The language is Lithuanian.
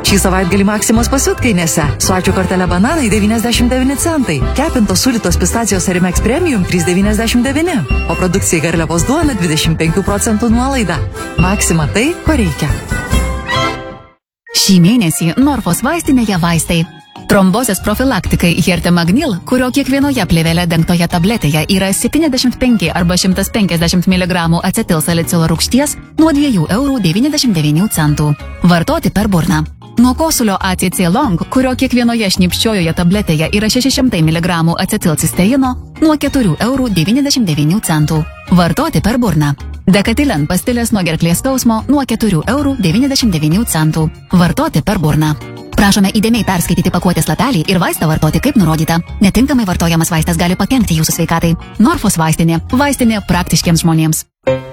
Šį savaitgalį Maksimos pasiutkainėse. Su ačiū kortelė bananai 99 centai. Kepintos sūdytos pistacijos Arimex Premium 3,99. O produkcijai garliavos duona 25% nuolaida. Maksima tai, ko reikia. Šį mėnesį Norfos vaistinėje vaistai. Trombozės profilaktikai Hertemagnil, kurio kiekvienoje plėvelė dengtoje tabletėje yra 75 arba 150 mg acetilsalicilo rūgšties nuo 2,99 €. Vartoti per burną. Nuo kosulio ACC Long, kurio kiekvienoje šnipščiojoje tabletėje yra 600 mg acetilcisteino nuo 4,99 €. Vartoti per burną. Dekatilen pastilės nuo gerklės skausmo nuo 4,99 €. Vartoti per burną. Prašome įdėmiai perskaityti pakuotės lapelį ir vaistą vartoti kaip nurodyta. Netinkamai vartojamas vaistas gali pakenkti jūsų sveikatai. Norfos vaistinė. Vaistinė praktiškiems žmonėms.